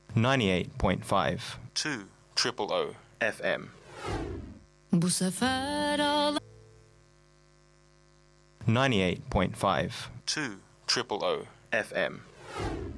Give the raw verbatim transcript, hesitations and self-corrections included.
ninety-eight point five two triple O F M. Bu sefer ağla ninety-eight point five two triple O F M.